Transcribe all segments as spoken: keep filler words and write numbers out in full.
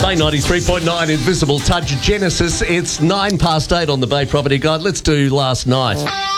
Bay ninety-three point nine Invisible Touch Genesis. It's nine past eight on the Bay Property Guide. Let's do last night.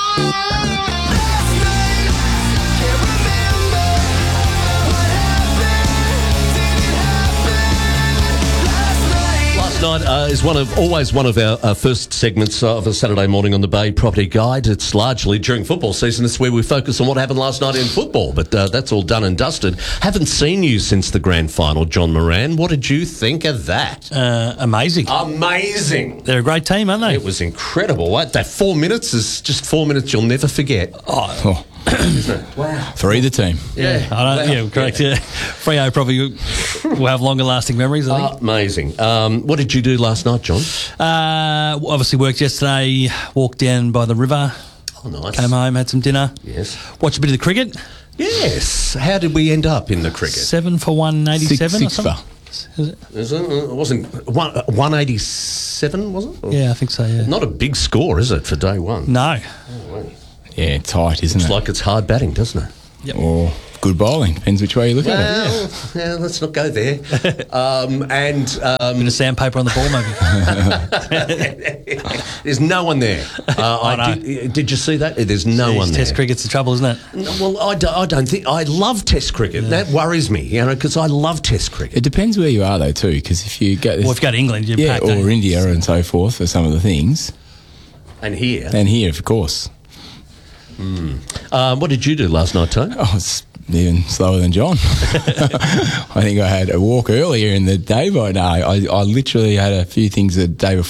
Night uh, is one of always one of our uh, first segments uh, of a Saturday morning on the Bay Property Guide. It's largely during football season. It's where we focus on what happened last night in football, but uh, that's all done and dusted. Haven't seen you since the grand final, John Moran. What did you think of that? Uh, amazing. Amazing. They're a great team, aren't they? It was incredible. What? That four minutes is just four minutes you'll never forget. Oh, oh. Wow. For either team. Yeah. I don't, wow. yeah, correct. Yeah. Freo probably will have longer lasting memories, I think. Uh, amazing. Um, what did you do last night, John? Uh, obviously worked yesterday, walked down by the river. Oh, nice. Came home, had some dinner. Yes. Watched a bit of the cricket. Yes. How did we end up in the cricket? Seven for one eighty-seven Six, six or something. for. Is it? Is it, it wasn't one, one eighty-seven, was it? Or Yeah, I think so, yeah. not a big score, is it, for day one? No. Oh, Yeah, tight, isn't Looks it? like it's hard batting, doesn't it? Yep. Or good bowling. Depends which way you look at it. Well, yeah, let's not go there. um, and um, Bit of sandpaper on the ball, maybe. there's no one there. Uh, I I know. did, did you see that? There's no Jeez, one there. Test cricket's the trouble, isn't it? No, well, I, do, I don't think... I love Test cricket. Yeah. That worries me, you know, because I love Test cricket. It depends where you are, though, too, because if you go... Well, if you go to England, you're yeah, packed, or don't you? India and so forth for some of the things. And here... And here, of course. Mm. Uh, what did you do last night, Tony? I was even slower than John. I think I had a walk earlier in the day, but no, I, I literally had a few things the day before.